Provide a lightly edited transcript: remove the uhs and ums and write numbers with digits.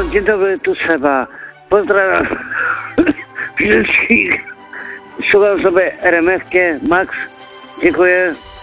Dzień dobry, tu Seba. Pozdrawiam wszystkich. Słucham sobie RMF-kie. Max, dziękuję.